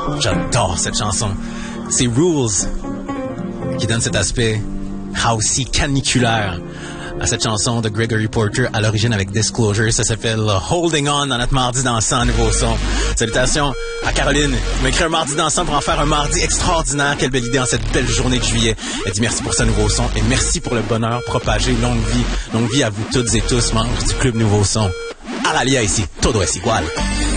J'adore cette chanson. C'est Rules qui donne cet aspect housey caniculaire à cette chanson de Gregory Porter à l'origine avec Disclosure. Ça s'appelle Holding On dans notre mardi dansant nouveau son. Salutations à Caroline qui m'a écrit un mardi dansant pour en faire un mardi extraordinaire. Quelle belle idée en cette belle journée de juillet. Elle dit merci pour ce nouveau son et merci pour le bonheur propagé. Longue vie à vous toutes et tous, membres du Club Nouveau Son. Aralia ici, todo es igual.